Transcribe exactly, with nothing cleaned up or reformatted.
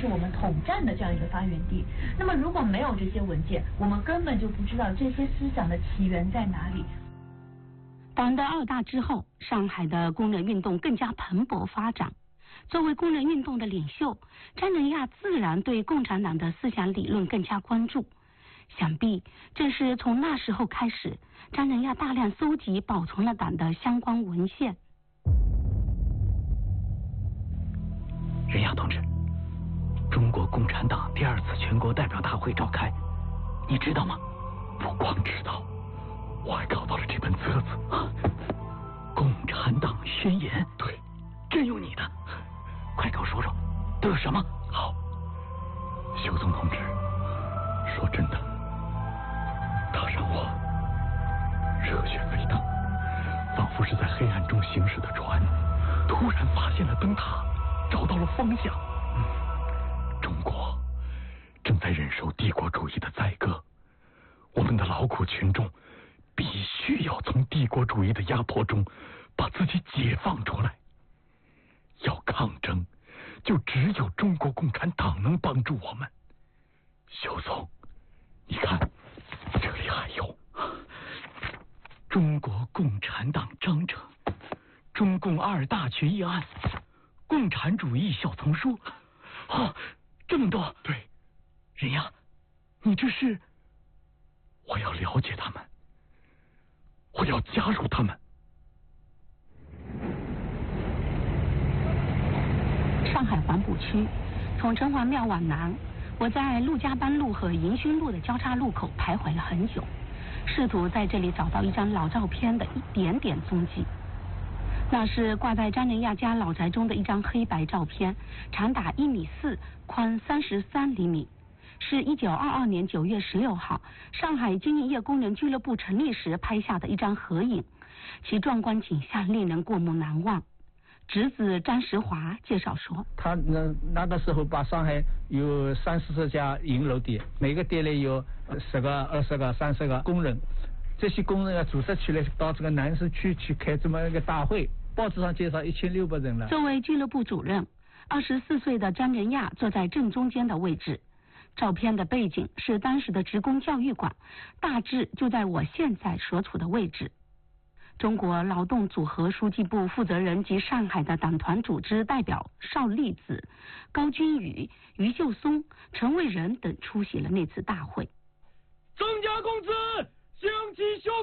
我们统战的这样一个发源地。那么如果没有这些文件，我们根本就不知道这些思想的起源在哪里。 党的二大之后，上海的工人运动更加蓬勃发展。作为工人运动的领袖，张仁亚自然对共产党的思想理论更加关注。想必正是从那时候开始，张仁亚大量搜集保存了党的相关文献。 仁亚同志，中国共产党第二次全国代表大会召开，你知道吗？ 不光知道，我还搞到了这本册子啊， 《共产党宣言》。 对， 真有你的，快给我说说，都有什么？ 好，修宗同志，说真的，他让我热血沸腾，仿佛是在黑暗中行驶的船，突然发现了灯塔，找到了方向。嗯，中国正在忍受帝国主义的宰割，我们的劳苦群众必须要从帝国主义的压迫中把自己解放出来。要抗争，就只有中国共产党能帮助我们。修总，你看，这里还有中国共产党章程、中共二大决议案、共产主义小丛书，哦，这么多！ 对， 仁亚，你这是？ 我要了解他们，我要加入他们。 上海黄浦区，从城隍庙往南，我在陆家班路和迎勋路的交叉路口徘徊了很久，试图在这里找到一张老照片的一点点踪迹。那是挂在张仁亚家老宅中的一张黑白照片，长达一米四，宽三十三厘米，是一九二二年九月十六号上海金银业工人俱乐部成立时拍下的一张合影，其壮观景象令人过目难忘。侄子张石华介绍说， 他那那个时候把上海有三四十家银楼店，每个店里有十个、二十个、三十个工人，这些工人要组织起来到这个南市区去开这么一个大会，报纸上介绍一千六百人了。 作为俱乐部主任，二十四岁的张仁亚坐在正中间的位置。照片的背景是当时的职工教育馆，大致就在我现在所处的位置。中国劳动组合书记部负责人及上海的党团组织代表邵力子、高君宇、于秀松、陈卫仁等出席了那次大会。 增加工资，兴起休